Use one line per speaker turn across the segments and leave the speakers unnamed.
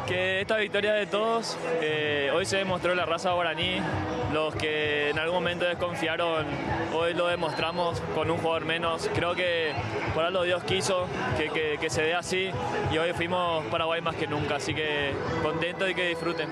Que esta victoria de todos, hoy se demostró la raza guaraní, los que en algún momento desconfiaron, hoy lo demostramos con un jugador menos. Creo que por algo Dios quiso que se dé así y hoy fuimos Paraguay más que nunca, así que contento y que disfruten.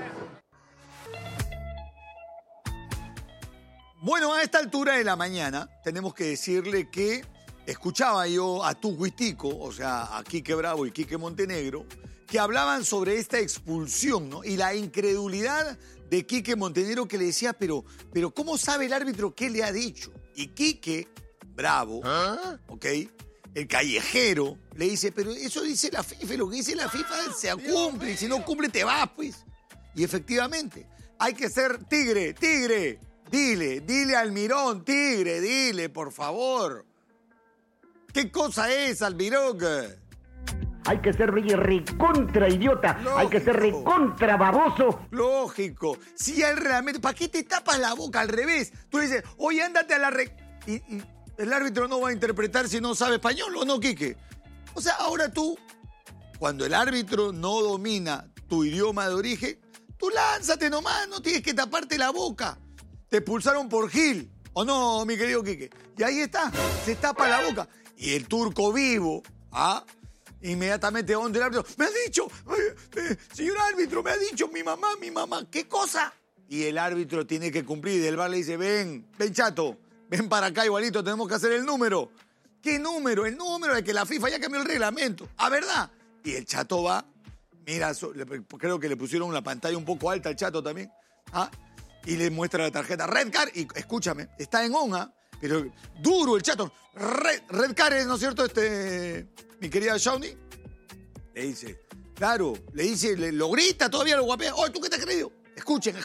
Bueno, a esta altura de la mañana tenemos que decirle que escuchaba yo a Tucuitico, o sea, a Quique Bravo y Quique Montenegro, que hablaban sobre esta expulsión, ¿no? Y la incredulidad de Quique Montenegro que le decía, pero ¿cómo sabe el árbitro qué le ha dicho? Y Quique Bravo, ¿ok? El callejero, le dice, pero eso dice la FIFA, lo que dice la FIFA se cumple, y si no cumple te vas, pues. Y efectivamente, hay que ser tigre, dile Almirón, tigre, dile, por favor. ¿Qué cosa es, Almirón?
Hay que ser recontra idiota, lógico. Hay que ser recontra baboso.
Lógico. Si el reglamento, ¿para qué te tapas la boca al revés? Tú dices, oye, ándate a la y el árbitro no va a interpretar si no sabe español, ¿o no, Quique? O sea, ahora tú, cuando el árbitro no domina tu idioma de origen, tú lánzate nomás, no tienes que taparte la boca. Te expulsaron por Gil, ¿o no, mi querido Quique? Y ahí está, se tapa la boca. Y el turco vivo, inmediatamente donde el árbitro, me ha dicho, señor árbitro, me ha dicho mi mamá, ¿qué cosa? Y el árbitro tiene que cumplir, y el VAR le dice, ven chato, ven para acá igualito, tenemos que hacer el número. ¿Qué número? El número de que la FIFA ya cambió el reglamento. ¿Ah, verdad? Y el chato va, mira, creo que le pusieron la pantalla un poco alta al chato también, y le muestra la tarjeta Red Card, y escúchame, está en ONA, pero duro el chato, Red Card, ¿no es cierto, mi querida Shawnee? Le dice, claro, le dice, lo grita, todavía lo guapea. ¡Oye, tú qué te has creído! Escuchen.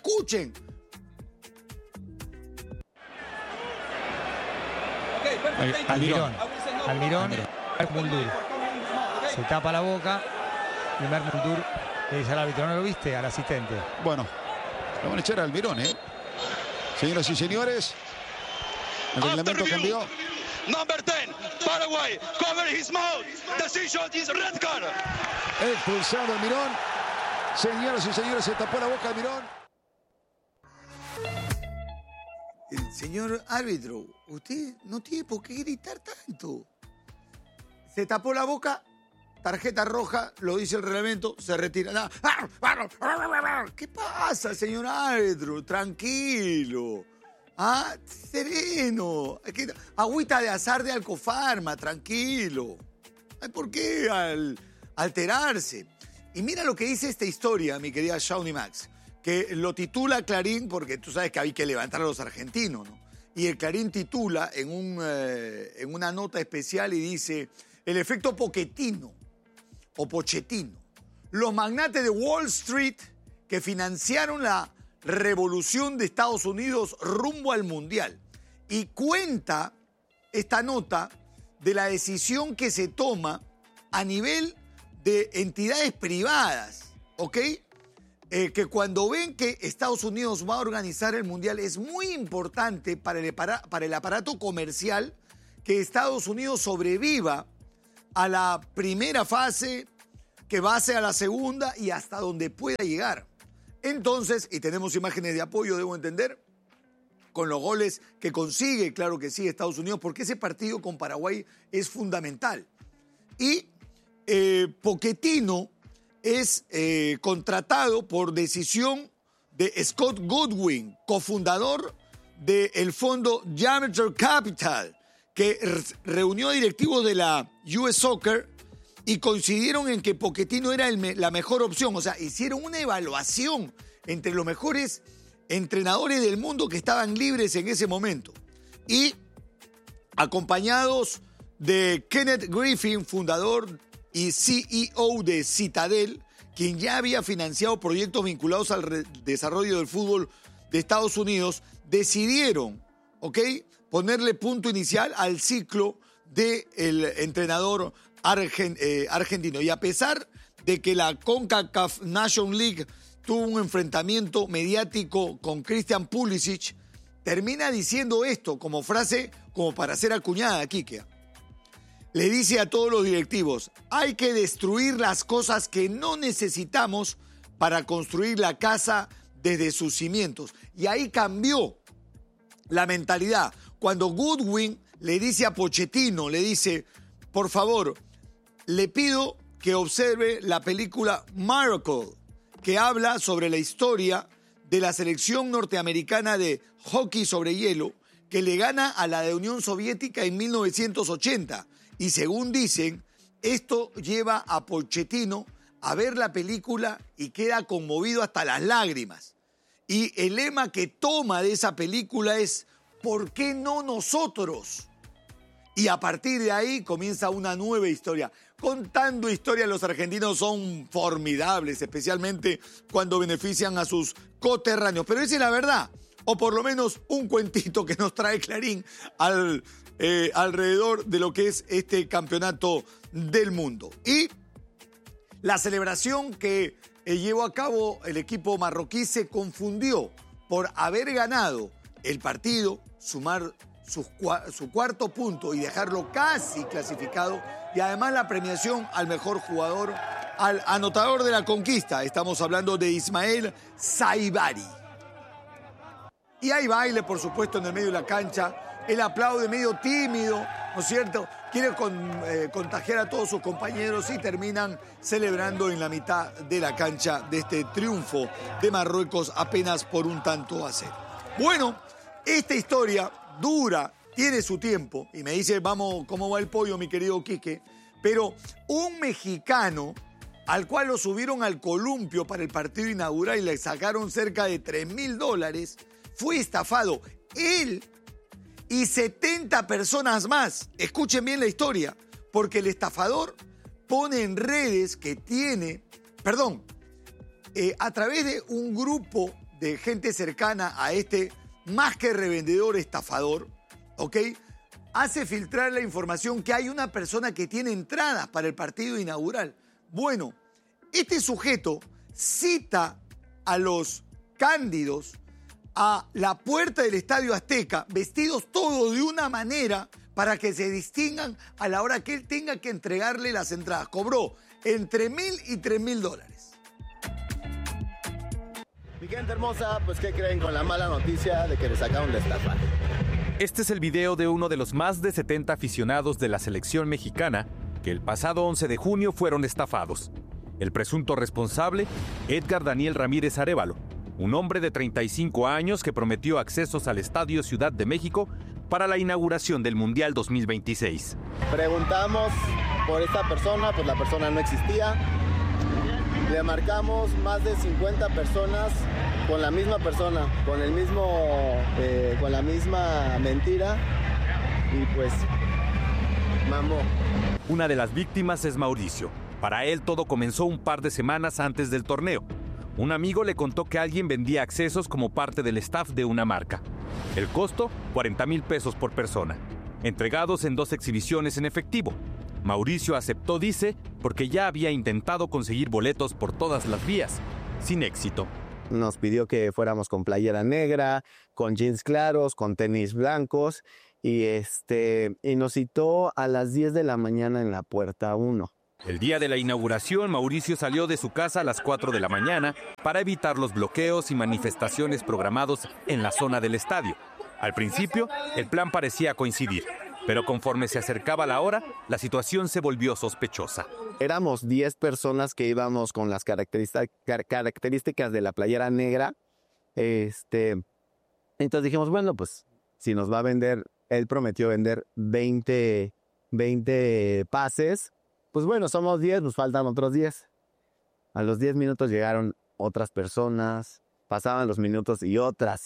Almirón, Muldur. Se tapa la boca y Muldur le dice al árbitro, ¿no lo viste? Al asistente.
Bueno, lo van a echar a Almirón, ¿eh? Señoras y señores, el reglamento cambió.
Number 10, Paraguay, cover his mouth. Decision is red card.
Expulsado Almirón. Señoras y señores, se tapó la boca Almirón.
Señor árbitro, usted no tiene por qué gritar tanto. Se tapó la boca, tarjeta roja, lo dice el reglamento, se retira. ¿Qué pasa, señor árbitro? Tranquilo. Sereno. Agüita de azar de Alcofarma, tranquilo. Ay, ¿por qué alterarse? Y mira lo que dice esta historia, mi querida Shawnee Max, que lo titula Clarín, porque tú sabes que hay que levantar a los argentinos, ¿no? Y el Clarín titula en una nota especial y dice, el efecto Pochettino, o Pochettino. Los magnates de Wall Street que financiaron la revolución de Estados Unidos rumbo al Mundial. Y cuenta esta nota de la decisión que se toma a nivel de entidades privadas, ¿ok? Que cuando ven que Estados Unidos va a organizar el Mundial es muy importante para el aparato comercial que Estados Unidos sobreviva a la primera fase, que pase a la segunda y hasta donde pueda llegar. Entonces, y tenemos imágenes de apoyo, debo entender, con los goles que consigue, claro que sí, Estados Unidos, porque ese partido con Paraguay es fundamental. Y Pochettino es contratado por decisión de Scott Goodwin, cofundador del fondo Diameter Capital, que reunió a directivos de la US Soccer y coincidieron en que Pochettino era la mejor opción. O sea, hicieron una evaluación entre los mejores entrenadores del mundo que estaban libres en ese momento. Y acompañados de Kenneth Griffin, fundador y CEO de Citadel, quien ya había financiado proyectos vinculados al desarrollo del fútbol de Estados Unidos, decidieron, ¿ok?, ponerle punto inicial al ciclo del entrenador argentino. Y a pesar de que la CONCACAF Nation League tuvo un enfrentamiento mediático con Christian Pulisic, termina diciendo esto como frase, como para ser acuñada, Quique. Le dice a todos los directivos, hay que destruir las cosas que no necesitamos para construir la casa desde sus cimientos. Y ahí cambió la mentalidad. Cuando Goodwin le dice a Pochettino, le dice, por favor, le pido que observe la película Miracle, que habla sobre la historia de la selección norteamericana de hockey sobre hielo, que le gana a la de Unión Soviética en 1980. Y según dicen, esto lleva a Pochettino a ver la película y queda conmovido hasta las lágrimas. Y el lema que toma de esa película es, ¿por qué no nosotros? Y a partir de ahí comienza una nueva historia. Contando historias, los argentinos son formidables, especialmente cuando benefician a sus coterráneos. Pero esa es la verdad, o por lo menos un cuentito que nos trae Clarín alrededor de lo que es este campeonato del mundo. Y la celebración que llevó a cabo el equipo marroquí se confundió por haber ganado el partido, sumar su cuarto punto y dejarlo casi clasificado, y además la premiación al mejor jugador, al anotador de la conquista. Estamos hablando de Ismael Saibari. Y hay baile, por supuesto, en el medio de la cancha. Él aplaude medio tímido, ¿no es cierto? Quiere contagiar a todos sus compañeros y terminan celebrando en la mitad de la cancha de este triunfo de Marruecos apenas por 1-0. Bueno, esta historia dura, tiene su tiempo, y me dice, vamos, ¿cómo va el pollo, mi querido Quique? Pero un mexicano al cual lo subieron al columpio para el partido inaugural y le sacaron cerca de $3,000, fue estafado. Él y 70 personas más. Escuchen bien la historia, porque el estafador pone en redes que tiene, a través de un grupo de gente cercana a este más que revendedor estafador, ¿ok? Hace filtrar la información que hay una persona que tiene entradas para el partido inaugural. Bueno, este sujeto cita a los cándidos a la puerta del Estadio Azteca, vestidos todos de una manera para que se distingan a la hora que él tenga que entregarle las entradas. Cobró entre $1,000 y $3,000.
Mi gente hermosa, pues ¿qué creen con la mala noticia de que les acaban de estafar?
Este es el video de uno de los más de 70 aficionados de la selección mexicana que el pasado 11 de junio fueron estafados. El presunto responsable, Edgar Daniel Ramírez Arévalo, un hombre de 35 años que prometió accesos al Estadio Ciudad de México para la inauguración del Mundial 2026.
Preguntamos por esta persona, pues la persona no existía. Le marcamos más de 50 personas con la misma persona, con la misma mentira, y pues mamó.
Una de las víctimas es Mauricio. Para él todo comenzó un par de semanas antes del torneo. Un amigo le contó que alguien vendía accesos como parte del staff de una marca. El costo, $40,000 por persona, entregados en 2 exhibiciones en efectivo. Mauricio aceptó, dice, porque ya había intentado conseguir boletos por todas las vías, sin éxito.
Nos pidió que fuéramos con playera negra, con jeans claros, con tenis blancos, y nos citó a las 10 de la mañana en la puerta 1.
El día de la inauguración, Mauricio salió de su casa a las 4 de la mañana para evitar los bloqueos y manifestaciones programados en la zona del estadio. Al principio, el plan parecía coincidir, pero conforme se acercaba la hora, la situación se volvió sospechosa.
Éramos 10 personas que íbamos con las características de la playera negra. Entonces dijimos, bueno, pues si nos va a vender, él prometió vender 20 pases. Pues bueno, somos 10, nos faltan otros 10. A los 10 minutos llegaron otras personas, pasaban los minutos y otras.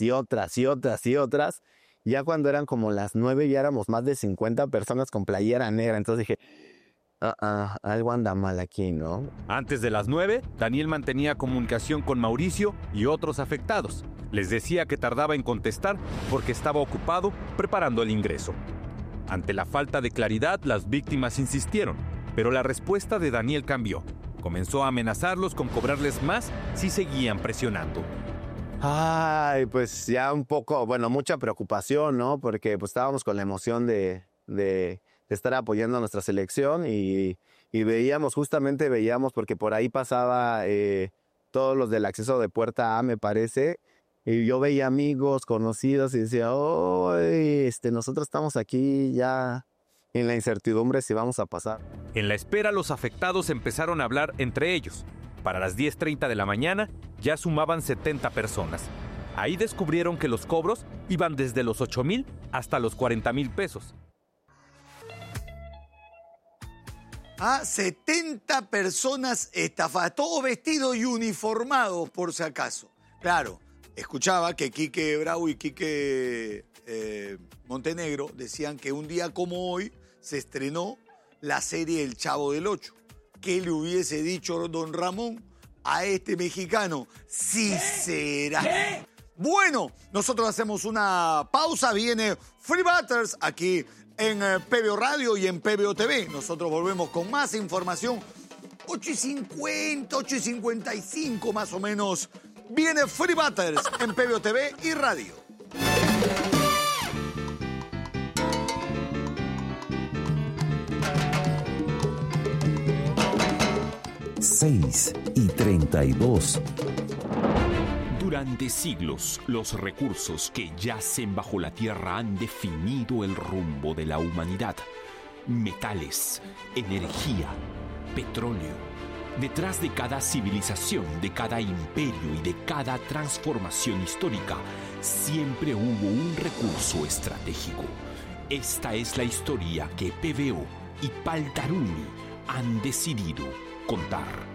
Ya cuando eran como las 9 ya éramos más de 50 personas con playera negra. Entonces dije, algo anda mal aquí, ¿no?
Antes de las 9, Daniel mantenía comunicación con Mauricio y otros afectados. Les decía que tardaba en contestar porque estaba ocupado preparando el ingreso. Ante la falta de claridad, las víctimas insistieron. Pero la respuesta de Daniel cambió. Comenzó a amenazarlos con cobrarles más si seguían presionando.
Ay, pues ya un poco, mucha preocupación, ¿no? Porque pues estábamos con la emoción de estar apoyando a nuestra selección y veíamos, porque por ahí pasaba todos los del acceso de puerta A, me parece. Y yo veía amigos, conocidos y decía, nosotros estamos aquí ya en la incertidumbre si vamos a pasar.
En la espera, los afectados empezaron a hablar entre ellos. Para las 10:30 de la mañana ya sumaban 70 personas. Ahí descubrieron que los cobros iban desde los 8,000 hasta los 40,000 pesos.
70 personas estafadas, todos vestidos y uniformados por si acaso. Claro, escuchaba que Quique Bravo y Quique Montenegro decían que un día como hoy se estrenó la serie El Chavo del Ocho. ¿Qué le hubiese dicho don Ramón a este mexicano? Sí será. Bueno, nosotros hacemos una pausa. Viene Free Batters aquí en PBO Radio y en PBO TV. Nosotros volvemos con más información. 8:50, 8:55 más o menos. Viene Free Batters en PBO TV y Radio.
6:32.
Durante siglos, los recursos que yacen bajo la tierra han definido el rumbo de la humanidad. Metales, energía, petróleo. Detrás de cada civilización, de cada imperio y de cada transformación histórica, siempre hubo un recurso estratégico. Esta es la historia que PBO y Paltarumi han decidido contar.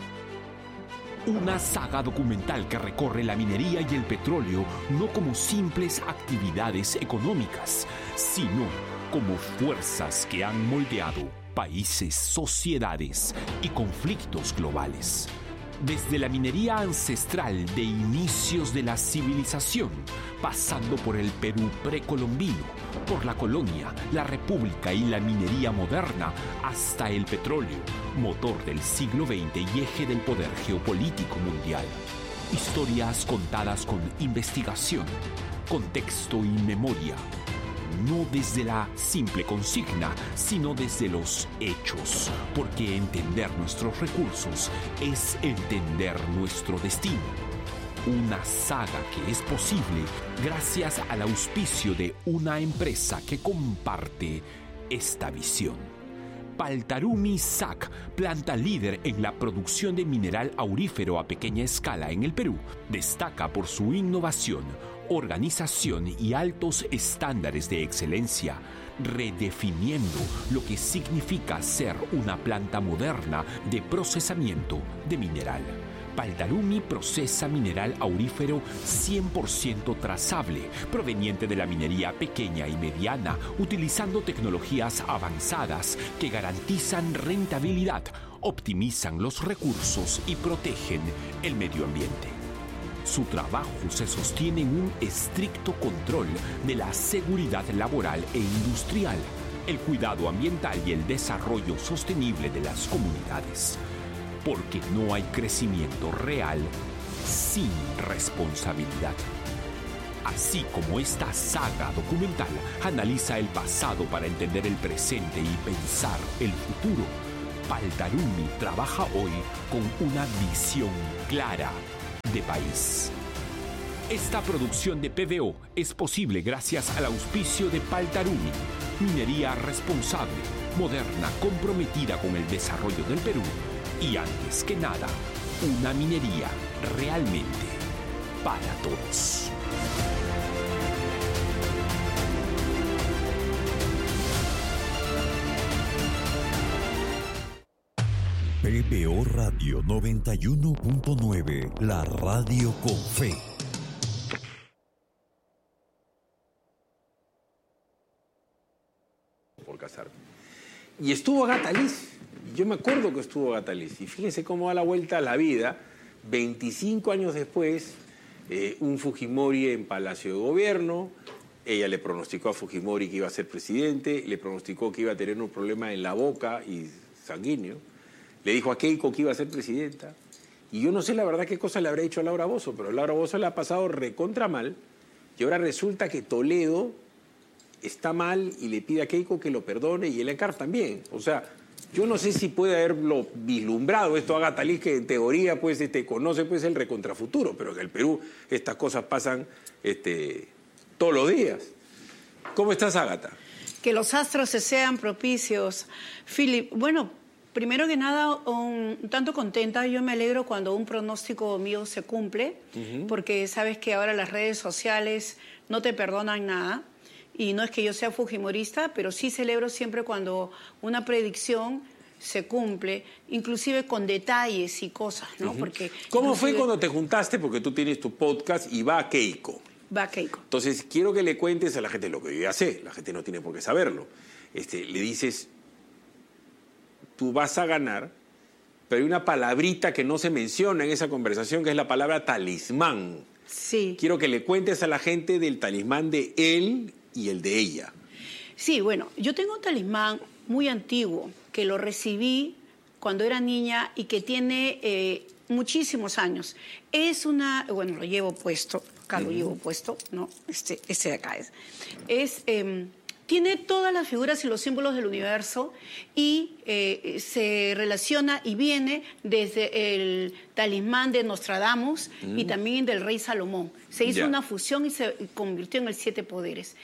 Una saga documental que recorre la minería y el petróleo no como simples actividades económicas, sino como fuerzas que han moldeado países, sociedades y conflictos globales. Desde la minería ancestral de inicios de la civilización, pasando por el Perú precolombino, por la colonia, la república y la minería moderna, hasta el petróleo, motor del siglo XX y eje del poder geopolítico mundial. Historias contadas con investigación, contexto y memoria. No desde la simple consigna, sino desde los hechos, porque entender nuestros recursos es entender nuestro destino. Una saga que es posible gracias al auspicio de una empresa que comparte esta visión. Paltarumi SAC, planta líder en la producción de mineral aurífero a pequeña escala en el Perú, destaca por su innovación, organización y altos estándares de excelencia, redefiniendo lo que significa ser una planta moderna de procesamiento de mineral. Paltarumi procesa mineral aurífero 100% trazable, proveniente de la minería pequeña y mediana, utilizando tecnologías avanzadas que garantizan rentabilidad, optimizan los recursos y protegen el medio ambiente. Su trabajo se sostiene en un estricto control de la seguridad laboral e industrial, el cuidado ambiental y el desarrollo sostenible de las comunidades. Porque no hay crecimiento real sin responsabilidad. Así como esta saga documental analiza el pasado para entender el presente y pensar el futuro, Paltarumi trabaja hoy con una visión clara de país. Esta producción de PBO es posible gracias al auspicio de Paltarumi, minería responsable, moderna, comprometida con el desarrollo del Perú y, antes que nada, una minería realmente para todos.
PBO Radio 91.9, la radio con fe.
Por casarme. Y estuvo Agatha Liz. Yo me acuerdo que estuvo Agatha Liz. Y fíjense cómo da la vuelta a la vida. 25 años después, un Fujimori en Palacio de Gobierno. Ella le pronosticó a Fujimori que iba a ser presidente. Le pronosticó que iba a tener un problema en la boca y sanguíneo. Le dijo a Keiko que iba a ser presidenta. Y yo no sé la verdad qué cosa le habrá dicho a Laura Bozzo, pero Laura Bozzo le ha pasado recontra mal. Y ahora resulta que Toledo está mal y le pide a Keiko que lo perdone y el Encar también. O sea, Yo no sé si puede haberlo vislumbrado esto Agatha Liz, que en teoría pues, conoce pues, el recontrafuturo, pero en el Perú estas cosas pasan todos los días. ¿Cómo estás, Agatha?
Que los astros se sean propicios. Philip, bueno, primero que nada, un tanto contenta. Yo me alegro cuando un pronóstico mío se cumple, porque sabes que ahora las redes sociales no te perdonan nada. Y no es que yo sea fujimorista, pero sí celebro siempre cuando una predicción se cumple, inclusive con detalles y cosas, ¿no? Porque
¿cómo fue cuando te juntaste? Porque tú tienes tu podcast y va Keiko.
Va Keiko.
Entonces, quiero que le cuentes a la gente lo que yo ya sé. La gente no tiene por qué saberlo. Le dices, tú vas a ganar, pero hay una palabrita que no se menciona en esa conversación, que es la palabra talismán.
Sí.
Quiero que le cuentes a la gente del talismán de él y el de ella.
Sí, bueno, yo tengo un talismán muy antiguo que lo recibí cuando era niña y que tiene muchísimos años. Bueno, lo llevo puesto, acá lo llevo puesto, ¿no? Este de acá tiene todas las figuras y los símbolos del universo y se relaciona y viene desde el talismán de Nostradamus y también del rey Salomón. Se hizo una fusión y se convirtió en el 7 poderes.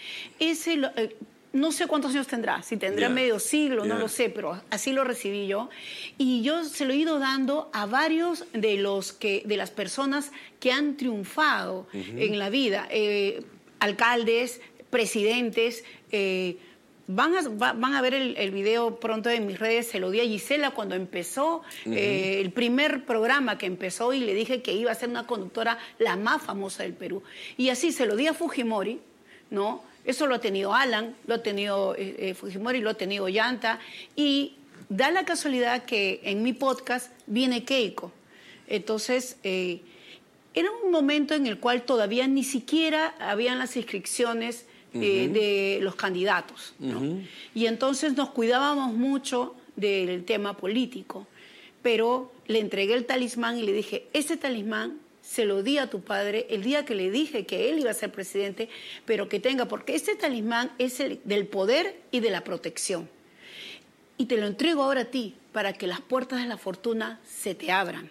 No sé cuántos años tendrá, si tendrá medio siglo, no lo sé, pero así lo recibí yo. Y yo se lo he ido dando a varios de las personas que han triunfado en la vida, alcaldes, presidentes. Van a ver el video pronto en mis redes. Se lo di a Gisela cuando empezó el primer programa que empezó y le dije que iba a ser una conductora la más famosa del Perú. Y así se lo di a Fujimori, ¿no? Eso lo ha tenido Alan, lo ha tenido Fujimori, lo ha tenido Yanta. Y da la casualidad que en mi podcast viene Keiko. Entonces, era un momento en el cual todavía ni siquiera habían las inscripciones de los candidatos, ¿no? Y entonces nos cuidábamos mucho del tema político, pero le entregué el talismán y le dije, ese talismán se lo di a tu padre el día que le dije que él iba a ser presidente, pero que tenga, porque este talismán es el del poder y de la protección. Y te lo entrego ahora a ti, para que las puertas de la fortuna se te abran.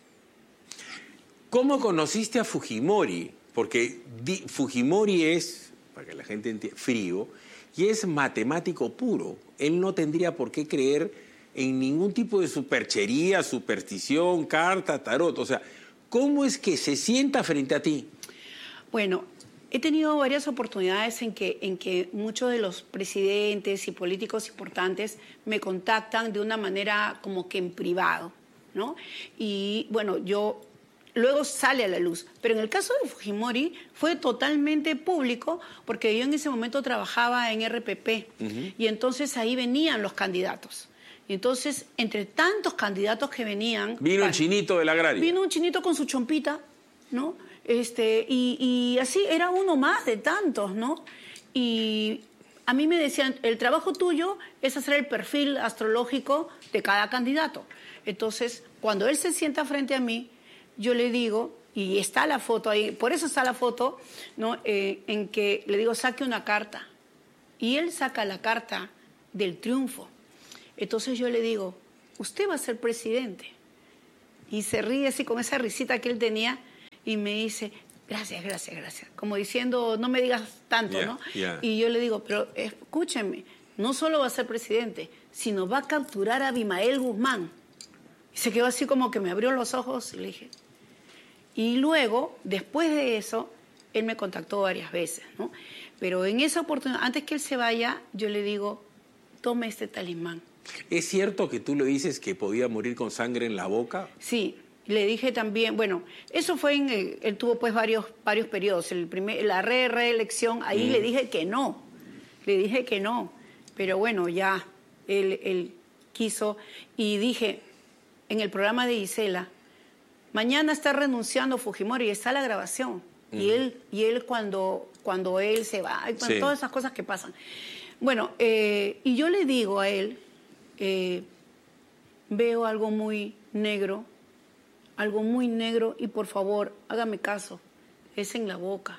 ¿Cómo conociste a Fujimori? Porque Fujimori es, para que la gente entienda, frío, y es matemático puro. Él no tendría por qué creer en ningún tipo de superchería, superstición, carta, tarot. O sea, ¿cómo es que se sienta frente a ti?
Bueno, he tenido varias oportunidades en que muchos de los presidentes y políticos importantes me contactan de una manera como que en privado, ¿no? Y bueno, luego sale a la luz. Pero en el caso de Fujimori fue totalmente público porque yo en ese momento trabajaba en RPP y entonces ahí venían los candidatos. Y entonces, entre tantos candidatos que venían...
Vino un chinito del agrario.
Vino un chinito con su chompita, ¿no? Y así era uno más de tantos, ¿no? Y a mí me decían, el trabajo tuyo es hacer el perfil astrológico de cada candidato. Entonces, cuando él se sienta frente a mí, yo le digo, y está la foto ahí, por eso está la foto, ¿no? En que le digo, saque una carta. Y él saca la carta del triunfo. Entonces yo le digo, usted va a ser presidente. Y se ríe así con esa risita que él tenía y me dice, gracias, gracias, gracias. Como diciendo, no me digas tanto, ¿no? Y yo le digo, pero escúcheme, no solo va a ser presidente, sino va a capturar a Abimael Guzmán. Y se quedó así como que me abrió los ojos y le dije... Y luego, después de eso, él me contactó varias veces, ¿no? Pero en esa oportunidad, antes que él se vaya, yo le digo, tome este talismán.
¿Es cierto que tú le dices que podía morir con sangre en la boca?
Sí, le dije también, bueno, eso fue él tuvo pues varios periodos. La reelección, ahí le dije que no, pero bueno, ya él quiso y dije en el programa de Gisela, mañana está renunciando Fujimori y está la grabación. Y él cuando él se va, todas esas cosas que pasan. Bueno, y yo le digo a él, veo algo muy negro y por favor, hágame caso, es en la boca,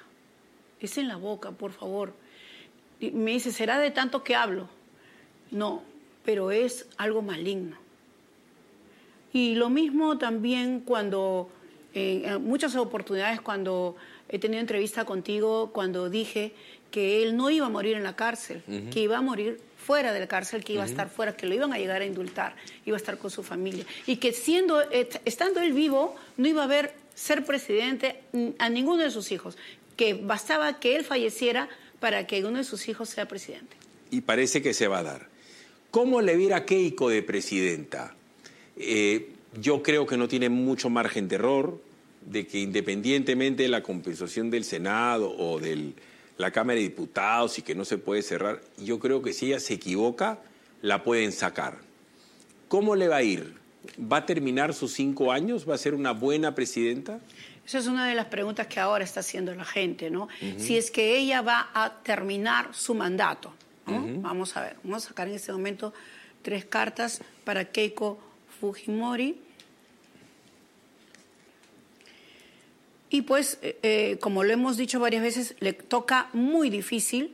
por favor. Y me dice, ¿será de tanto que hablo? No, pero es algo maligno. Y lo mismo también cuando, en muchas oportunidades cuando he tenido entrevista contigo, cuando dije que él no iba a morir en la cárcel, que iba a morir fuera de la cárcel, que iba a estar fuera, que lo iban a llegar a indultar, iba a estar con su familia. Y que estando él vivo, no iba a haber ser presidente a ninguno de sus hijos, que bastaba que él falleciera para que uno de sus hijos sea presidente.
Y parece que se va a dar. ¿Cómo le viera Keiko de presidenta? Yo creo que no tiene mucho margen de error, de que independientemente de la composición del Senado o de la Cámara de Diputados y que no se puede cerrar, yo creo que si ella se equivoca, la pueden sacar. ¿Cómo le va a ir? ¿Va a terminar sus 5 años? ¿Va a ser una buena presidenta?
Esa es una de las preguntas que ahora está haciendo la gente, ¿no? Si es que ella va a terminar su mandato, ¿no? Vamos a ver, vamos a sacar en este momento 3 cartas para Keiko Fujimori. Y pues, como lo hemos dicho varias veces, le toca muy difícil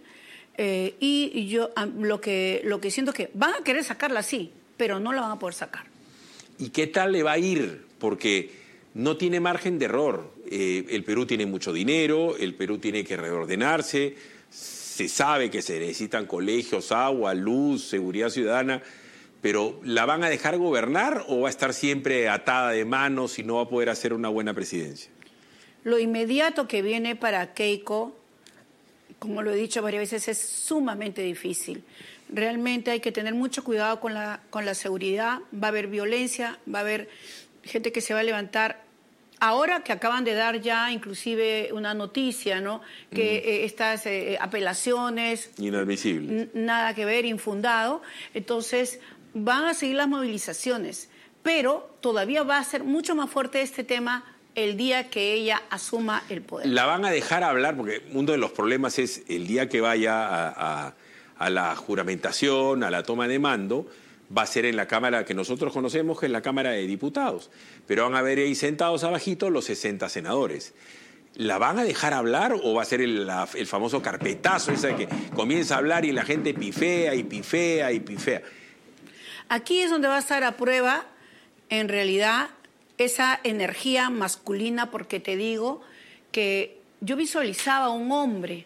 y yo lo que siento que van a querer sacarla, sí, pero no la van a poder sacar.
¿Y qué tal le va a ir? Porque no tiene margen de error. El Perú tiene mucho dinero, el Perú tiene que reordenarse, se sabe que se necesitan colegios, agua, luz, seguridad ciudadana, pero ¿la van a dejar gobernar o va a estar siempre atada de manos y no va a poder hacer una buena presidencia?
Lo inmediato que viene para Keiko, como lo he dicho varias veces, es sumamente difícil. Realmente hay que tener mucho cuidado con la seguridad. Va a haber violencia, va a haber gente que se va a levantar. Ahora que acaban de dar ya inclusive una noticia, ¿no? Que estas apelaciones...
Inadmisibles.
Nada que ver, infundado. Entonces van a seguir las movilizaciones, pero todavía va a ser mucho más fuerte este tema el día que ella asuma el poder.
La van a dejar hablar, porque uno de los problemas es el día que vaya a la juramentación, a la toma de mando, va a ser en la Cámara que nosotros conocemos, que es la Cámara de Diputados. Pero van a ver ahí sentados abajito los 60 senadores. ¿La van a dejar hablar o va a ser el famoso carpetazo ese que comienza a hablar y la gente pifea y pifea y pifea?
Aquí es donde va a estar a prueba, en realidad, esa energía masculina, porque te digo que yo visualizaba a un hombre,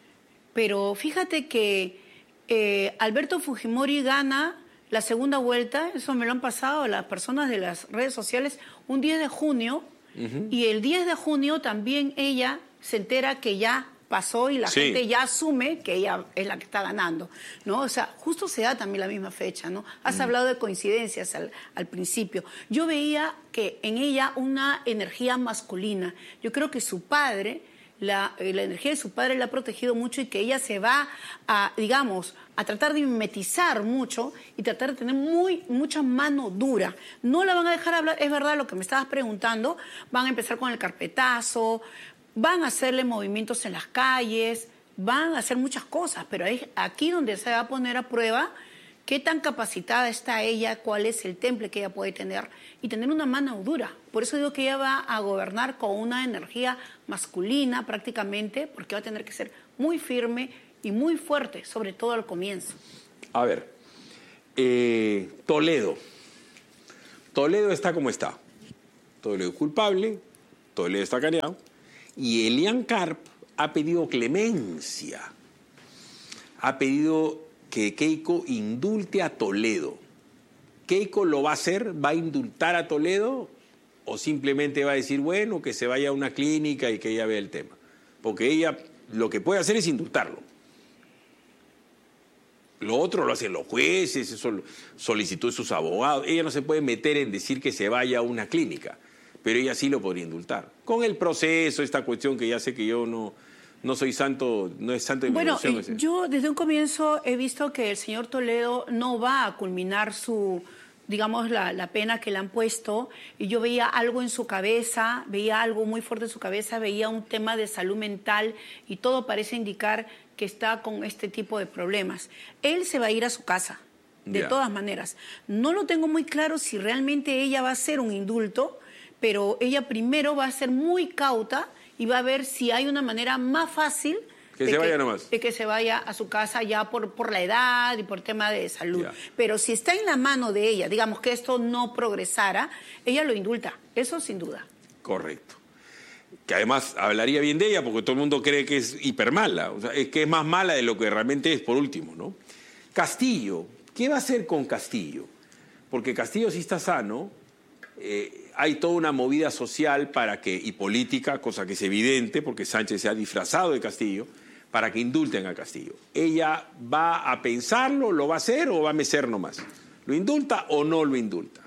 pero fíjate que Alberto Fujimori gana la segunda vuelta, eso me lo han pasado las personas de las redes sociales, un 10 de junio, y el 10 de junio también ella se entera que ya pasó y la gente ya asume que ella es la que está ganando, ¿no? O sea, justo se da también la misma fecha, ¿no? Has hablado de coincidencias al principio. Yo veía que en ella una energía masculina. Yo creo que su padre, la energía de su padre la ha protegido mucho y que ella se va a, digamos, a tratar de mimetizar mucho y tratar de tener mucha mano dura. No la van a dejar hablar, es verdad lo que me estabas preguntando, van a empezar con el carpetazo, van a hacerle movimientos en las calles, van a hacer muchas cosas, pero es aquí donde se va a poner a prueba qué tan capacitada está ella, cuál es el temple que ella puede tener y tener una mano dura. Por eso digo que ella va a gobernar con una energía masculina prácticamente, porque va a tener que ser muy firme y muy fuerte, sobre todo al comienzo.
A ver, Toledo. Toledo está como está. Toledo es culpable, Toledo está caneado. Y Elian Karp ha pedido clemencia. Ha pedido que Keiko indulte a Toledo. ¿Keiko lo va a hacer? ¿Va a indultar a Toledo? ¿O simplemente va a decir, bueno, que se vaya a una clínica y que ella vea el tema? Porque ella lo que puede hacer es indultarlo. Lo otro lo hacen los jueces, eso solicitó sus abogados. Ella no se puede meter en decir que se vaya a una clínica, pero ella sí lo podría indultar. Con el proceso, esta cuestión que ya sé que yo no soy santo, no es santo de mi devoción.
Bueno, yo desde un comienzo he visto que el señor Toledo no va a culminar su, digamos, la pena que le han puesto, y yo veía algo en su cabeza, veía algo muy fuerte en su cabeza, veía un tema de salud mental y todo parece indicar que está con este tipo de problemas. Él se va a ir a su casa, de todas maneras. No lo tengo muy claro si realmente ella va a hacer un indulto, pero ella primero va a ser muy cauta y va a ver si hay una manera más fácil
Que se vaya nomás.
De que se vaya a su casa ya por la edad y por tema de salud.
Ya.
Pero si está en la mano de ella, digamos que esto no progresara, ella lo indulta, eso sin duda.
Correcto. Que además hablaría bien de ella porque todo el mundo cree que es hiper mala, o sea, es que es más mala de lo que realmente es, por último, ¿no? Castillo, ¿qué va a hacer con Castillo? Porque Castillo sí está sano, hay toda una movida social y política, cosa que es evidente porque Sánchez se ha disfrazado de Castillo, para que indulten a Castillo. ¿Ella va a pensarlo, lo va a hacer o va a mecer nomás? ¿Lo indulta o no lo indulta?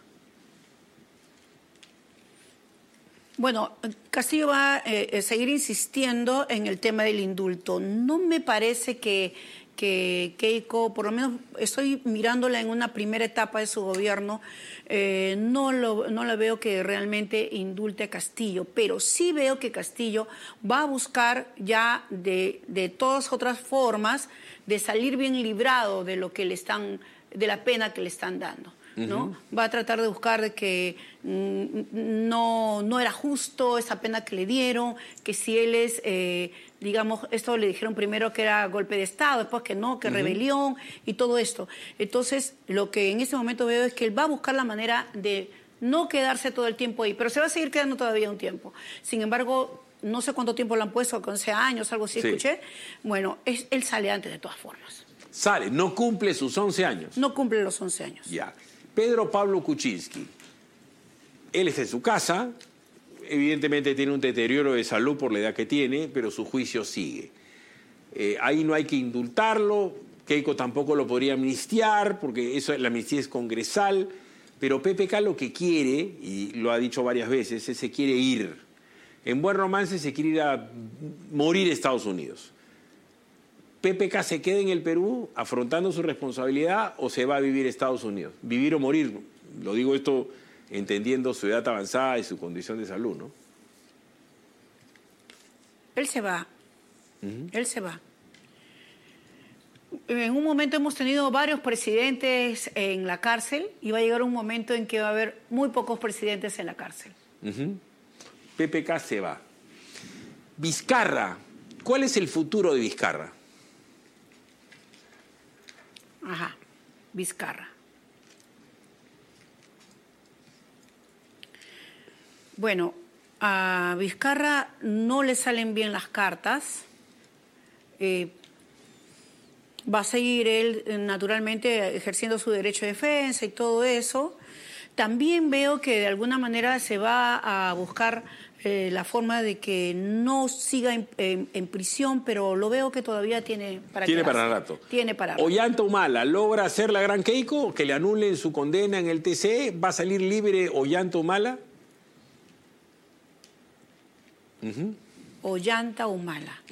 Bueno, Castillo va a seguir insistiendo en el tema del indulto. No me parece que Keiko, por lo menos estoy mirándola en una primera etapa de su gobierno, no la veo que realmente indulte a Castillo, pero sí veo que Castillo va a buscar ya de todas otras formas de salir bien librado de lo que de la pena que le están dando, ¿no? Va a tratar de buscar de que no era justo esa pena que le dieron, que si él es, digamos, esto le dijeron primero que era golpe de Estado, después que no, que rebelión y todo esto. Entonces, lo que en este momento veo es que él va a buscar la manera de no quedarse todo el tiempo ahí, pero se va a seguir quedando todavía un tiempo. Sin embargo, no sé cuánto tiempo lo han puesto, 11 años, algo así, escuché. Bueno, él sale antes de todas formas.
Sale, no cumple sus 11 años.
No cumple los 11 años.
Ya. Pedro Pablo Kuczynski, él está en su casa, evidentemente tiene un deterioro de salud por la edad que tiene, pero su juicio sigue. Ahí no hay que indultarlo, Keiko tampoco lo podría amnistiar, porque la amnistía es congresal, pero PPK lo que quiere, y lo ha dicho varias veces, es se quiere ir. En Buen Romance se quiere ir a morir a Estados Unidos. ¿PPK se queda en el Perú afrontando su responsabilidad o se va a vivir a Estados Unidos? Vivir o morir, lo digo esto entendiendo su edad avanzada y su condición de salud, ¿no?
Él se va. Él se va. En un momento hemos tenido varios presidentes en la cárcel y va a llegar un momento en que va a haber muy pocos presidentes en la cárcel.
PPK se va. Vizcarra, ¿cuál es el futuro de Vizcarra?
Ajá, Vizcarra. Bueno, a Vizcarra no le salen bien las cartas. Va a seguir él, naturalmente, ejerciendo su derecho de defensa y todo eso. También veo que de alguna manera se va a buscar la forma de que no siga en prisión, pero lo veo que todavía tiene para
rato.
Tiene para rato.
Ollanta Humala, ¿logra hacer la gran Keiko? Que le anulen su condena en el TCE. ¿Va a salir libre Ollanta Humala?
Ollanta Humala.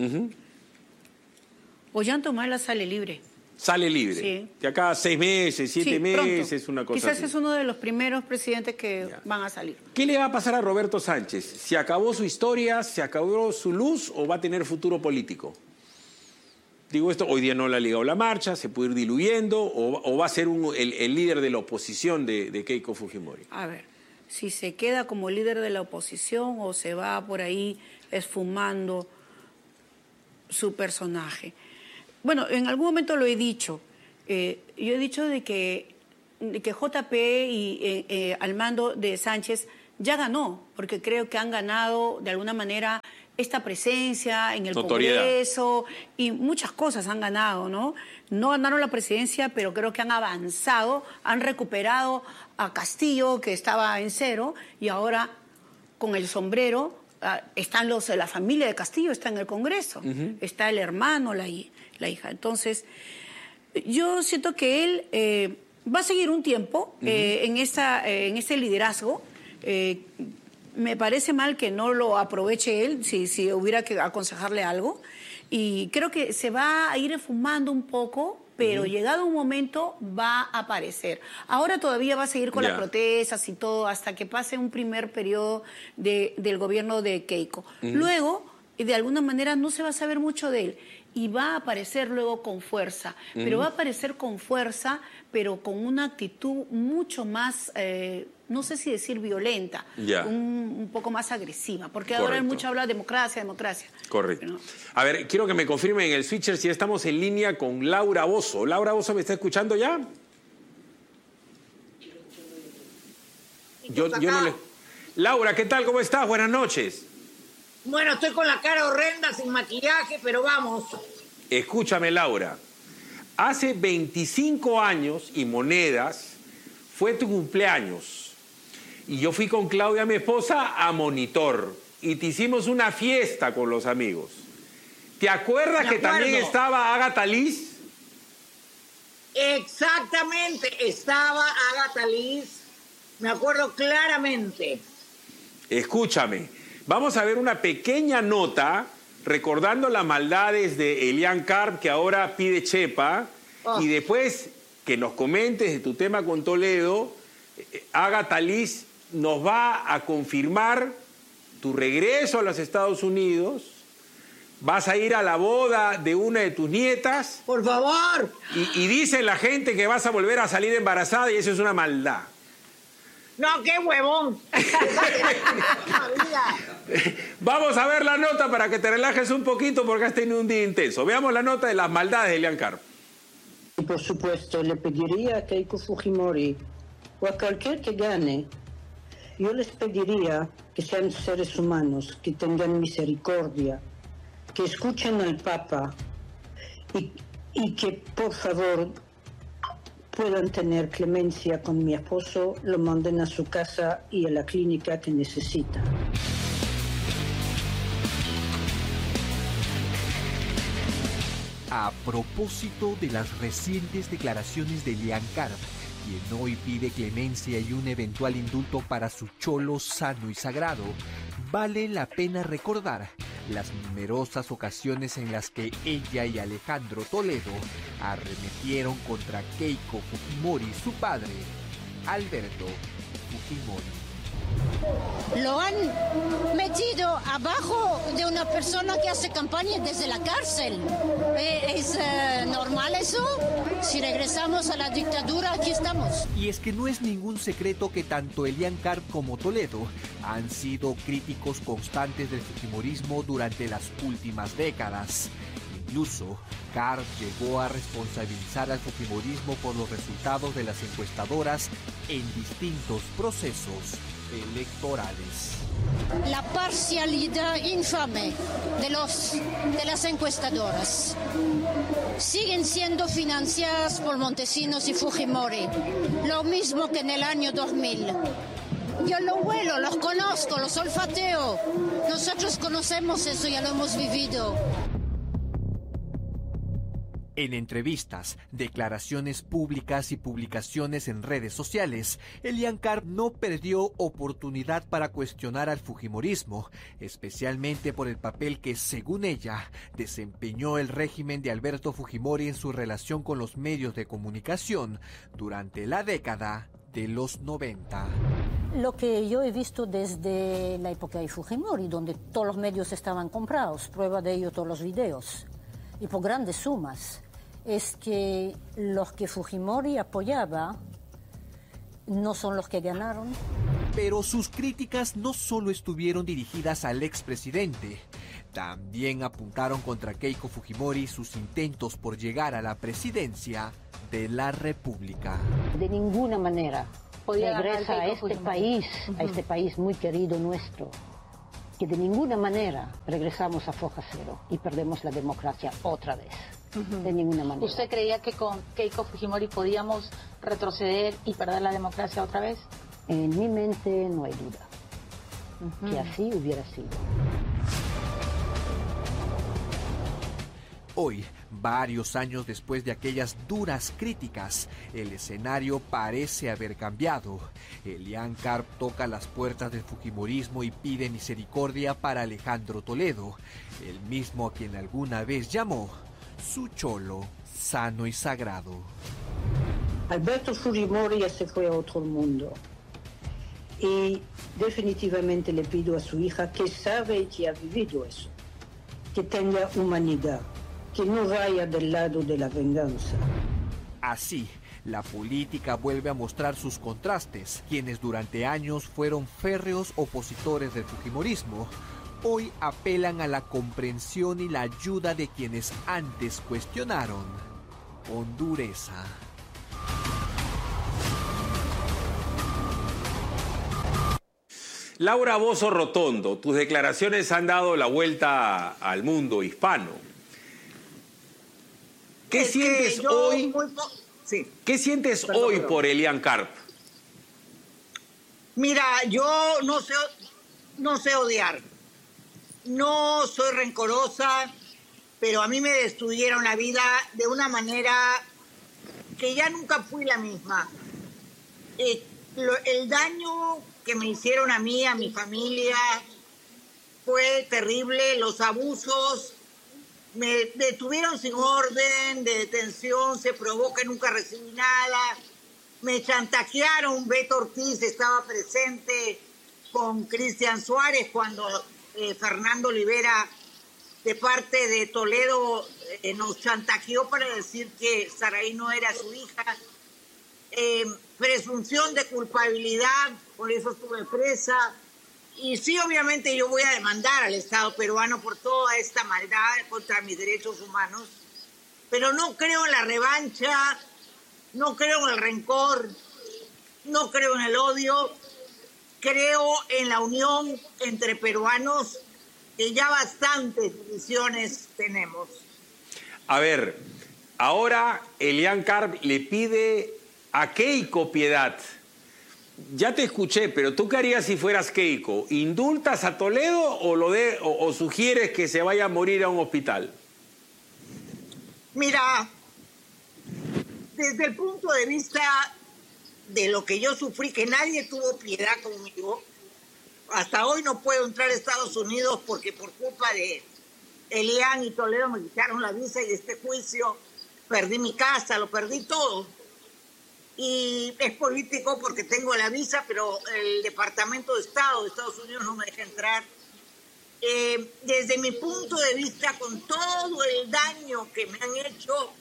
Ollanta Humala sale libre.
Sale libre.
Sí.
De acá a 6 meses, 7 meses,
pronto.
Una cosa
Quizás
así.
es uno de los primeros presidentes que van a salir.
¿Qué le va a pasar a Roberto Sánchez? ¿Se acabó su historia? ¿Se acabó su luz? ¿O va a tener futuro político? Digo esto, hoy día no le ha ligado la marcha, se puede ir diluyendo, o va a ser el líder de la oposición de Keiko Fujimori.
A ver, si se queda como líder de la oposición o se va por ahí esfumando su personaje. Bueno, en algún momento lo he dicho. Yo he dicho de que JP y al mando de Sánchez ya ganó, porque creo que han ganado de alguna manera esta presencia en el Congreso y muchas cosas han ganado, ¿no? No ganaron la presidencia, pero creo que han avanzado, han recuperado a Castillo, que estaba en 0, y ahora con el sombrero están la familia de Castillo, está en el Congreso, está el hermano, la hija. Entonces, yo siento que él va a seguir un tiempo en ese liderazgo. Me parece mal que no lo aproveche él, si hubiera que aconsejarle algo. Y creo que se va a ir esfumando un poco, pero llegado un momento va a aparecer. Ahora todavía va a seguir con las protestas y todo hasta que pase un primer periodo del gobierno de Keiko. Luego y de alguna manera no se va a saber mucho de él. Y va a aparecer luego con fuerza, pero va a aparecer con fuerza, pero con una actitud mucho más, no sé si decir violenta, un poco más agresiva, porque ahora hay mucho habla de democracia.
Correcto.
Pero...
A ver, quiero que me confirmen en el switcher si estamos en línea con Laura Bozzo. Laura Bozzo, ¿me está escuchando ya? Yo no le... Laura, ¿qué tal? ¿Cómo estás? Buenas noches.
Bueno, estoy con la cara horrenda, sin maquillaje, pero vamos.
Escúchame, Laura. Hace 25 años y monedas fue tu cumpleaños. Y yo fui con Claudia, mi esposa, a Monitor. Y te hicimos una fiesta con los amigos. ¿Te acuerdas que también estaba Agatha Liz?
Exactamente, estaba Agatha Liz. Me acuerdo claramente.
Escúchame. Vamos a ver una pequeña nota recordando las maldades de Elian Karp, que ahora pide chepa, y después que nos comentes de tu tema con Toledo, Agatha Liz nos va a confirmar tu regreso a los Estados Unidos, vas a ir a la boda de una de tus nietas.
¡Por favor!
Y dice la gente que vas a volver a salir embarazada y eso es una maldad.
No, qué huevón.
Vamos a ver la nota para que te relajes un poquito porque has tenido un día intenso. Veamos la nota de las maldades de Elian Karp.
Por supuesto, le pediría a Keiko Fujimori o a cualquier que gane, yo les pediría que sean seres humanos, que tengan misericordia, que escuchen al Papa y que, por favor, puedan tener clemencia con mi esposo, lo manden a su casa y a la clínica que necesita.
A propósito de las recientes declaraciones de Elian Karp, quien hoy pide clemencia y un eventual indulto para su cholo sano y sagrado, vale la pena recordar las numerosas ocasiones en las que ella y Alejandro Toledo arremetieron contra Keiko Fujimori, su padre, Alberto Fujimori.
Lo han metido abajo de una persona que hace campaña desde la cárcel. ¿Es normal eso? Si regresamos a la dictadura, aquí estamos.
Y es que no es ningún secreto que tanto Elian Karp como Toledo han sido críticos constantes del fujimorismo durante las últimas décadas. Incluso, Karp llegó a responsabilizar al fujimorismo por los resultados de las encuestadoras en distintos procesos electorales.
La parcialidad infame de las encuestadoras. Siguen siendo financiadas por Montesinos y Fujimori, lo mismo que en el año 2000. Yo lo huelo, los conozco, los olfateo. Nosotros conocemos eso, ya lo hemos vivido.
En entrevistas, declaraciones públicas y publicaciones en redes sociales, Elian Karp no perdió oportunidad para cuestionar al fujimorismo, especialmente por el papel que, según ella, desempeñó el régimen de Alberto Fujimori en su relación con los medios de comunicación durante la década de los 90.
Lo que yo he visto desde la época de Fujimori, donde todos los medios estaban comprados, prueba de ello todos los videos, y por grandes sumas, es que los que Fujimori apoyaba no son los que ganaron.
Pero sus críticas no solo estuvieron dirigidas al expresidente, también apuntaron contra Keiko Fujimori sus intentos por llegar a la presidencia de la República.
De ninguna manera regresa a este país, a este país muy querido nuestro, que de ninguna manera regresamos a foja cero y perdemos la democracia otra vez. De ninguna manera.
¿Usted creía que con Keiko Fujimori podíamos retroceder y perder la democracia otra vez?
En mi mente no hay duda que así hubiera sido.
Hoy, varios años después de aquellas duras críticas, el escenario parece haber cambiado. Elian Karp toca las puertas del fujimorismo y pide misericordia para Alejandro Toledo, el mismo a quien alguna vez llamó su cholo sano y sagrado.
Alberto Fujimori ya se fue a otro mundo. Y definitivamente le pido a su hija, que sabe que ha vivido eso, que tenga humanidad, que no vaya del lado de la venganza.
Así, la política vuelve a mostrar sus contrastes. Quienes durante años fueron férreos opositores del fujimorismo, hoy apelan a la comprensión y la ayuda de quienes antes cuestionaron con dureza.
Laura Bozzo Rotondo, tus declaraciones han dado la vuelta al mundo hispano. ¿Qué sientes hoy? ¿Qué sientes hoy por Elian Karp?
Mira, yo no sé odiar. No soy rencorosa, pero a mí me destruyeron la vida de una manera que ya nunca fui la misma. El daño que me hicieron a mí, a mi familia, fue terrible. Los abusos me detuvieron sin orden de detención, se probó que nunca recibí nada. Me chantajearon, Beto Ortiz estaba presente con Cristian Suárez cuando Fernando Olivera, de parte de Toledo, nos chantajeó para decir que Saraí no era su hija. Presunción de culpabilidad, por eso estuve presa. Y sí, obviamente yo voy a demandar al Estado peruano por toda esta maldad contra mis derechos humanos, pero no creo en la revancha, no creo en el rencor, no creo en el odio, creo en la unión entre peruanos, que ya bastantes divisiones tenemos.
A ver, ahora Elian Karp le pide a Keiko piedad. Ya te escuché, pero ¿tú qué harías si fueras Keiko? ¿Indultas a Toledo o sugieres que se vaya a morir a un hospital?
Mira, desde el punto de vista de lo que yo sufrí, que nadie tuvo piedad conmigo, hasta hoy no puedo entrar a Estados Unidos porque por culpa de Elian y Toledo me quitaron la visa y de este juicio perdí mi casa, lo perdí todo. Y es político porque tengo la visa, pero el Departamento de Estado de Estados Unidos no me deja entrar. Desde mi punto de vista, con todo el daño que me han hecho,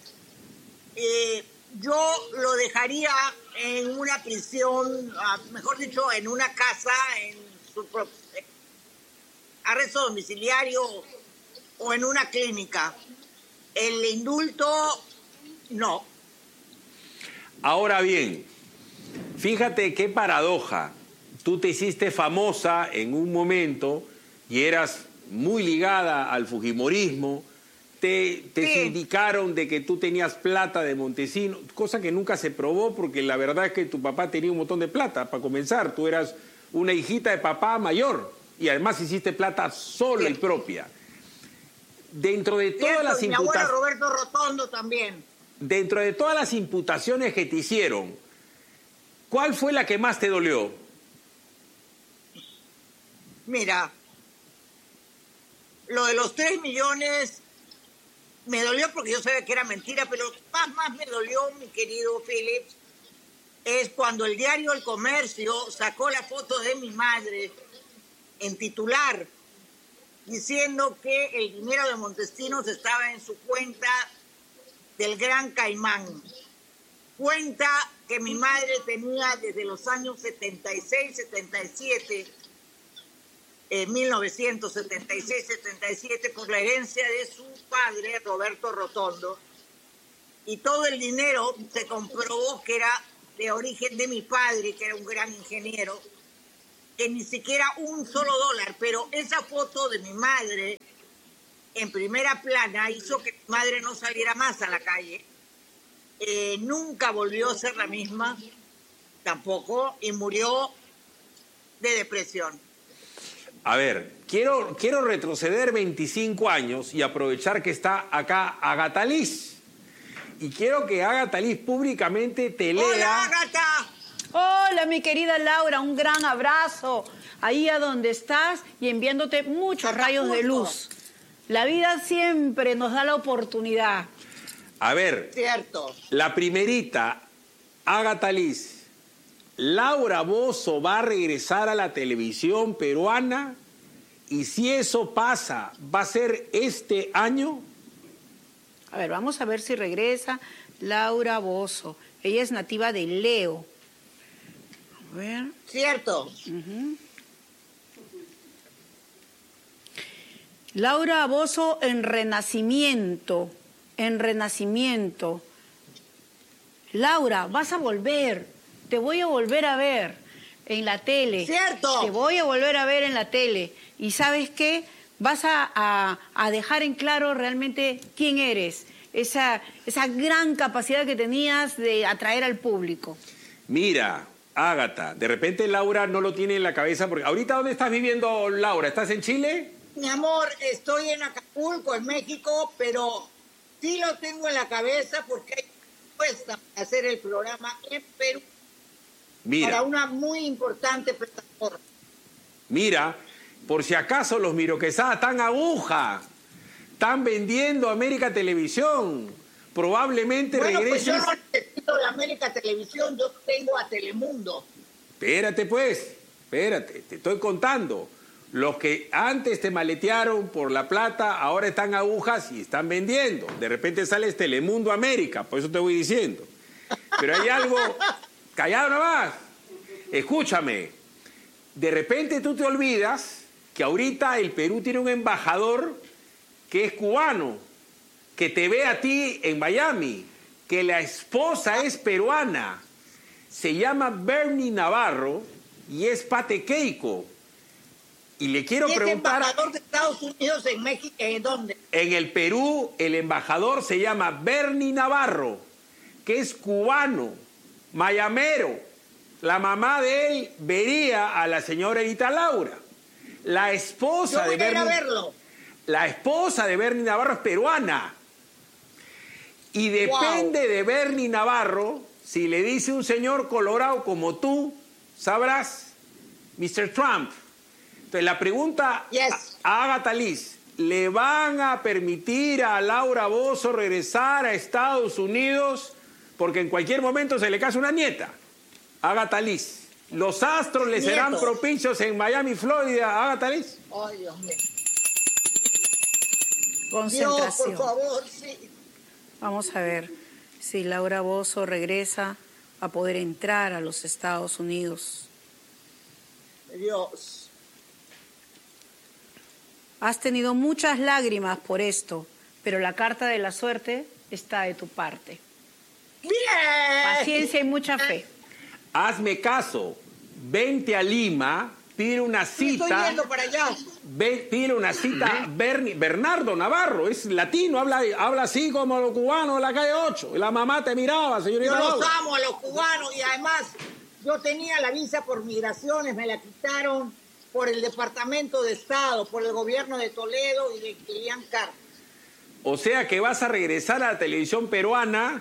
yo lo dejaría en una prisión, mejor dicho, en una casa, en su arresto domiciliario o en una clínica. El indulto, no.
Ahora bien, fíjate qué paradoja. Tú te hiciste famosa en un momento y eras muy ligada al fujimorismo. Te sindicaron de que tú tenías plata de Montesinos, cosa que nunca se probó porque la verdad es que tu papá tenía un montón de plata. Para comenzar, tú eras una hijita de papá mayor y además hiciste plata sola y propia. Dentro de todas las
mi abuelo Roberto Rotondo también.
Dentro de todas las imputaciones que te hicieron, ¿cuál fue la que más te dolió?
Mira, lo de los 3 millones me dolió porque yo sabía que era mentira, pero más me dolió, mi querido Philip, es cuando el diario El Comercio sacó la foto de mi madre en titular, diciendo que el dinero de Montesinos estaba en su cuenta del Gran Caimán. Cuenta que mi madre tenía desde los años 76, 77, 1976, 77, por la herencia de su padre, Roberto Rotondo. Y todo el dinero se comprobó que era de origen de mi padre, que era un gran ingeniero, que ni siquiera un solo dólar, pero esa foto de mi madre en primera plana hizo que mi madre no saliera más a la calle. Nunca volvió a ser la misma, tampoco, y murió de depresión.
A ver, quiero retroceder 25 años y aprovechar que está acá Agatha Liz. Y quiero que Agatha Liz públicamente te lea...
¡Hola, Agatha!
Hola, mi querida Laura, un gran abrazo ahí a donde estás y enviándote muchos rayos de luz. La vida siempre nos da la oportunidad.
A ver,
cierto.
La primerita, Agatha Liz, ¿Laura Bozzo va a regresar a la televisión peruana? Y si eso pasa, ¿va a ser este año?
A ver, vamos a ver si regresa Laura Bozzo. Ella es nativa de Leo. A ver.
Cierto.
Laura Bozzo en Renacimiento. En Renacimiento. Laura, vas a volver. Te voy a volver a ver en la tele.
Cierto.
Te voy a volver a ver en la tele. Y ¿sabes qué? Vas a dejar en claro realmente quién eres. Esa gran capacidad que tenías de atraer al público.
Mira, Ágata, de repente Laura no lo tiene en la cabeza, porque ahorita ¿dónde estás viviendo, Laura? ¿Estás en Chile?
Mi amor, estoy en Acapulco, en México, pero sí lo tengo en la cabeza porque hay propuesta para hacer el programa en Perú.
Mira.
Para una muy importante plataforma.
Mira, por si acaso los Miro Quesada están aguja, están vendiendo América Televisión. Probablemente
Bueno, pues
regreses.
yo no necesito la América Televisión, yo tengo a Telemundo.
Espérate pues, espérate, te estoy contando. Los que antes te maletearon por la plata, ahora están agujas y están vendiendo. De repente sales Telemundo América, por eso te voy diciendo. Pero hay algo, callado nomás, escúchame. De repente tú te olvidas que ahorita el Perú tiene un embajador que es cubano, que te ve a ti en Miami, que la esposa es peruana, se llama Bernie Navarro y es patequeico. Y le quiero preguntar...
¿Es embajador de Estados Unidos en México? ¿En dónde?
En el Perú, el embajador se llama Bernie Navarro, que es cubano, mayamero. La mamá de él vería a la señora Erita Laura. La esposa
Yo voy
de
a ir a
Bernie...
verlo.
La esposa de Bernie Navarro es peruana. Y depende de Bernie Navarro, si le dice un señor colorado como tú, sabrás, Mr. Trump. Entonces la pregunta a Ágata Liz, ¿le van a permitir a Laura Bozzo regresar a Estados Unidos? Porque en cualquier momento se le casa una nieta. Ágata Liz, ¿los Astros le serán propicios en Miami, Florida, Ágata Liz?
Ay, Dios mío.
Concentración.
Dios, por favor, sí.
Vamos a ver si Laura Bozzo regresa a poder entrar a los Estados Unidos.
Dios.
Has tenido muchas lágrimas por esto, pero la carta de la suerte está de tu parte.
¡Bien!
Paciencia y mucha fe.
Hazme caso, vente a Lima, pide una cita.
Estoy yendo para allá.
Pide una cita Bernardo Navarro, es latino, habla así como los cubanos de la calle 8. Y la mamá te miraba, señorita.
Yo los
Laura.
amo a los cubanos y además yo tenía la visa por migraciones, me la quitaron por el Departamento de Estado, por el gobierno de Toledo y de Kilian Carr.
O sea que vas a regresar a la televisión peruana,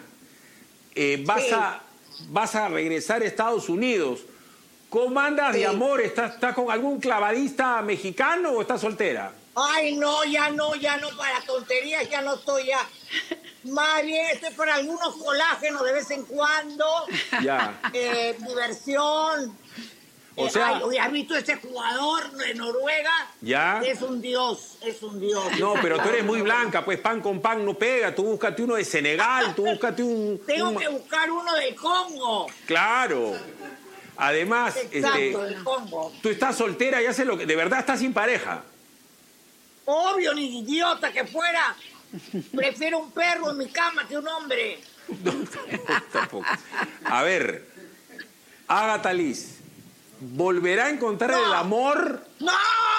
vas a regresar a Estados Unidos. ¿Cómo andas de amor? ¿Estás con algún clavadista mexicano o estás soltera?
Ay, no, ya no, para tonterías ya no estoy ya. Más bien estoy para algunos colágenos de vez en cuando.
Ya.
Diversión.
O sea...
¿has visto ese jugador de Noruega?
Ya.
Es un dios, es un dios.
No, pero tú eres muy blanca, pues pan con pan no pega. Tú búscate uno de Senegal, tú búscate un...
Tengo que buscar uno del Congo.
Claro. Además,
Exacto, del Congo.
tú estás soltera y haces lo que... De verdad estás sin pareja.
Obvio, ni idiota que fuera. Prefiero un perro en mi cama que un hombre.
No, tampoco. A ver, Ágata Liz, ¿volverá a encontrar el amor?
¡No!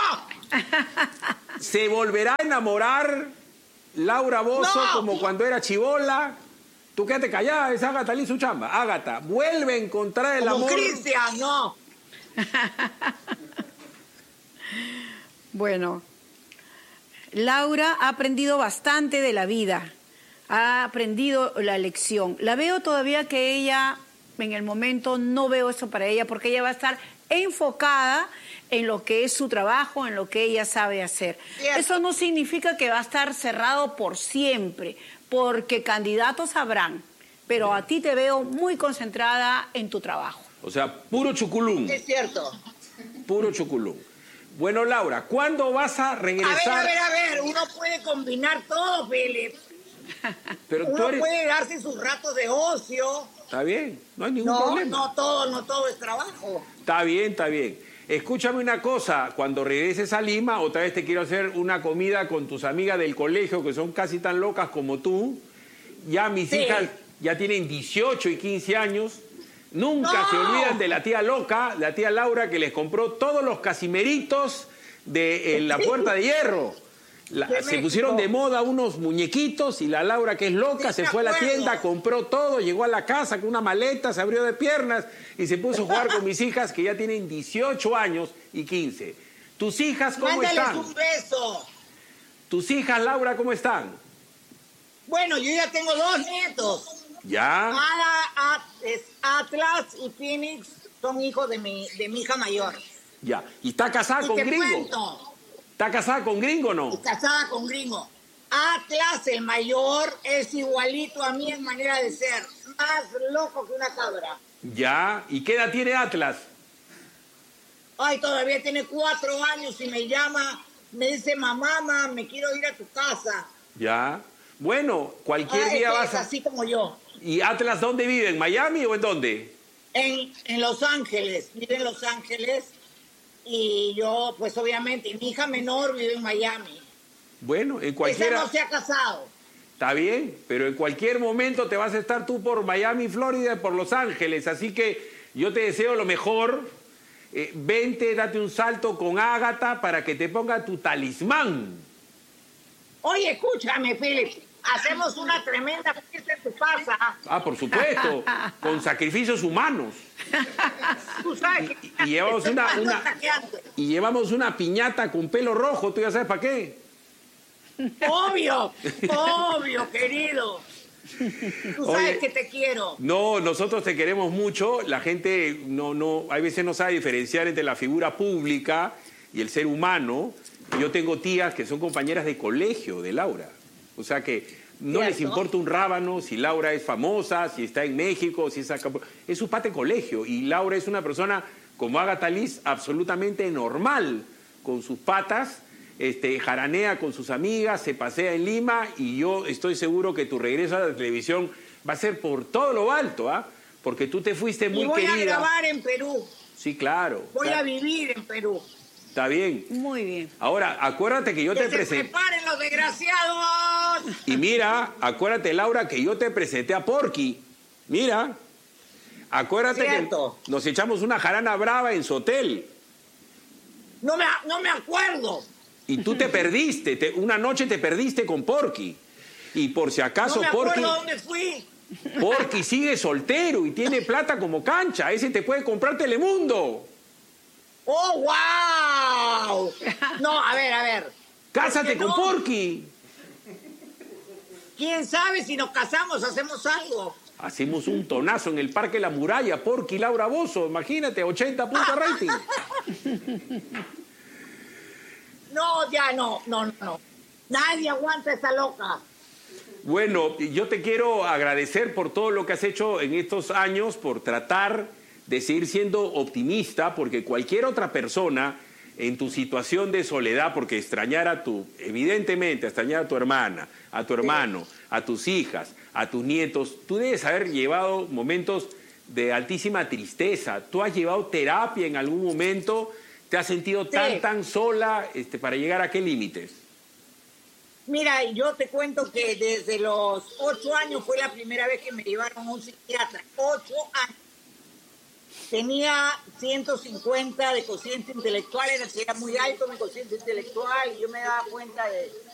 ¿Se volverá a enamorar Laura Bozzo como cuando era chibola? Tú quédate callada, es Ágata Liz su chamba. Ágata, vuelve a encontrar el
como
amor.
Cristian, no.
Bueno, Laura ha aprendido bastante de la vida, ha aprendido la lección. La veo todavía que ella, en el momento, no veo eso para ella, porque ella va a estar enfocada en lo que es su trabajo, en lo que ella sabe hacer. Cierto. Eso no significa que va a estar cerrado por siempre, porque candidatos habrán, pero a ti te veo muy concentrada en tu trabajo.
O sea, puro chuculum.
Es cierto.
Puro chuculum. Bueno, Laura, ¿cuándo vas a regresar?
A ver, uno puede combinar todo, Philip.
Pero
uno puede darse sus ratos de ocio.
Está bien, no hay ningún problema.
No todo es trabajo.
Está bien. Escúchame una cosa, cuando regreses a Lima, otra vez te quiero hacer una comida con tus amigas del colegio, que son casi tan locas como tú. Ya mis hijas ya tienen 18 y 15 años. Nunca se olvidan de la tía loca, la tía Laura, que les compró todos los casimeritos de la Puerta de Hierro. Se pusieron de moda unos muñequitos y la Laura, que es loca, se fue a la tienda, compró todo, llegó a la casa con una maleta, se abrió de piernas y se puso a jugar con mis hijas, que ya tienen 18 años y 15. ¿Tus hijas cómo están?
Mándales un beso.
¿Tus hijas, Laura, cómo están?
Bueno, yo ya tengo 2 nietos.
¿Ya?
Atlas y Phoenix son hijos de mi hija mayor.
Ya. ¿Y está casada con gringo?
Cuento.
¿Está casada con gringo o no?
Y casada con gringo. Atlas, el mayor, es igualito a mí en manera de ser. Más loco que una cabra.
Ya. ¿Y qué edad tiene Atlas?
Ay, todavía tiene 4 años y me llama, me dice, mamá, me quiero ir a tu casa.
Ya. Bueno, cualquier día vas a...
así como yo.
¿Y Atlas dónde vive? ¿En Miami o en dónde?
En Los Ángeles. Vive en Los Ángeles. Y yo, pues obviamente, mi hija menor vive en Miami.
Bueno, en cualquiera...
Esa no se ha casado.
Está bien, pero en cualquier momento te vas a estar tú por Miami, Florida, por Los Ángeles. Así que yo te deseo lo mejor. Vente, date un salto con Ágata para que te ponga tu talismán.
Oye, escúchame, Philip. Hacemos una tremenda fiesta en tu casa.
Ah, por supuesto, con sacrificios humanos.
Tú sabes que
y llevamos una piñata con pelo rojo, ¿tú ya sabes para qué?
Obvio, querido. Tú sabes que te quiero.
No, nosotros te queremos mucho. La gente hay veces no sabe diferenciar entre la figura pública y el ser humano. Yo tengo tías que son compañeras de colegio de Laura. O sea que no les importa un rábano si Laura es famosa, si está en México, si es su pata de colegio. Y Laura es una persona, como Ágata Liz, absolutamente normal con sus patas, jaranea con sus amigas, se pasea en Lima, y yo estoy seguro que tu regreso a la televisión va a ser por todo lo alto, ¿ah? Porque tú te fuiste muy querida.
Voy a grabar en Perú.
Sí, claro.
Voy a vivir en Perú.
Está bien.
Muy bien.
Ahora, acuérdate que yo te presenté.
¡Que se preparen los desgraciados!
Y mira, acuérdate, Laura, que yo te presenté a Porky. Mira. Acuérdate que nos echamos una jarana brava en su hotel.
No me acuerdo.
Y tú te perdiste. Una noche te perdiste con Porky. Y por si acaso,
no me acuerdo
Porky.
dónde fui.
Porky sigue soltero y tiene plata como cancha. Ese te puede comprar Telemundo.
¡Oh, wow! No, a ver.
¡Cásate con Porky!
¿Quién sabe si nos casamos, hacemos algo?
Hacemos un tonazo en el Parque La Muralla, Porky y Laura Bozzo. Imagínate, 80 puntos rating.
No, ya no. Nadie aguanta esa loca.
Bueno, yo te quiero agradecer por todo lo que has hecho en estos años, por tratar de seguir siendo optimista, porque cualquier otra persona en tu situación de soledad, porque evidentemente extrañar a tu hermana, a tu hermano, a tus hijas, a tus nietos, tú debes haber llevado momentos de altísima tristeza. ¿Tú has llevado terapia en algún momento? ¿Te has sentido tan sola para llegar a qué límites?
Mira, yo te cuento que desde los 8 años fue la primera vez que me llevaron a un psiquiatra. 8 años. Tenía 150 de cociente intelectual, era muy alto mi cociente intelectual, y yo me daba cuenta